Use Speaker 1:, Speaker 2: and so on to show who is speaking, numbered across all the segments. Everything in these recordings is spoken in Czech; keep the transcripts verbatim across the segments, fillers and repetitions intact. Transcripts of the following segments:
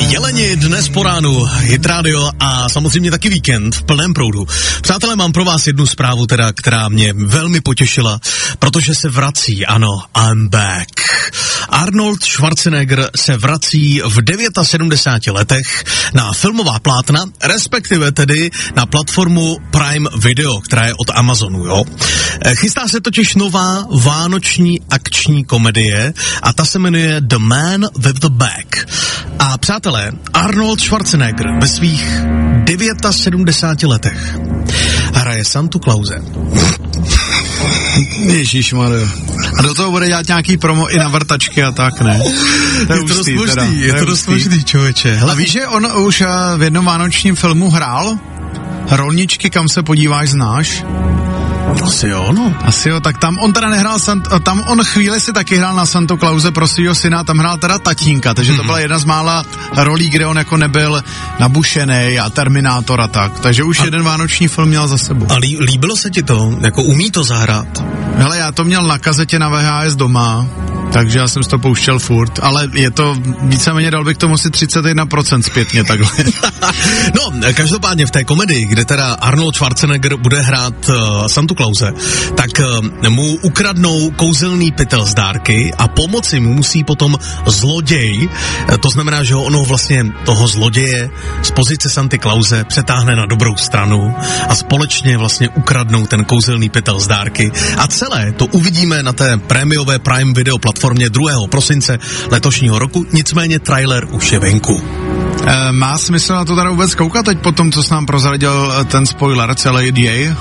Speaker 1: Jeleni dnes po ránu, Hit Radio a samozřejmě taky víkend v plném proudu. Přátelé, mám pro vás jednu zprávu, teda, která mě velmi potěšila, protože se vrací, ano, I'm back. Arnold Schwarzenegger se vrací v sedmdesáti devíti letech na filmová plátna, respektive tedy na platformu Prime Video, která je od Amazonu, jo. Chystá se totiž nová vánoční akční komedie a ta se jmenuje The Man with the Bag. A přátelé, Arnold Schwarzenegger ve svých sedmdesáti devíti letech hraje Santu Klause.
Speaker 2: Ježišmarjo. A do toho bude dělat nějaký promo i na vrtačky a tak, ne?
Speaker 1: To je, je to dost možný, je to dost možný, člověče.
Speaker 2: A víš, že on už v jednom vánočním filmu hrál? Rolničky, kam se podíváš, znáš?
Speaker 1: Asi jo, no.
Speaker 2: Asi jo, tak tam on teda nehrál, Sant, tam on chvíli si taky hrál na Santu Klause pro svýho syna, tam hrál teda tatínka, takže mm. to byla jedna z mála rolí, kde on jako nebyl nabušenej a Terminátor a tak, takže už a, jeden vánoční film měl za sebou.
Speaker 1: A lí, líbilo se ti to? Jako umí to zahrát?
Speaker 2: Hele, já to měl na kazetě na V H S doma, takže já jsem si to pouštěl furt, ale je to víceméně, dal bych tomu asi třicet jedna procent zpětně takhle.
Speaker 1: No, každopádně v té komedii, kde teda Arnold Schwarzenegger bude hrát uh, Santu Klause, tak uh, mu ukradnou kouzelný pytel z dárky a pomoci mu musí potom zloděj, uh, to znamená, že ho ono vlastně toho zloděje z pozice Santy Klause přetáhne na dobrou stranu a společně vlastně ukradnou ten kouzelný pytel z dárky a celé to uvidíme na té prémiové Prime Video platformě druhého prosince letošního roku, nicméně trailer už je venku.
Speaker 2: E, má smysl na to teda vůbec koukat teď po tom, co jsi nám prozradil ten spoiler celý děj?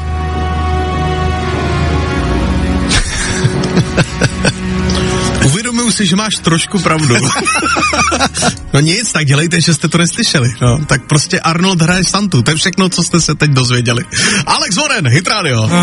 Speaker 1: Uvědomuji si, že máš trošku pravdu. No nic, tak dělejte, že jste to neslyšeli. No, tak prostě Arnold hraje Santu, to je všechno, co jste se teď dozvěděli. Alex Warren, Hit Radio.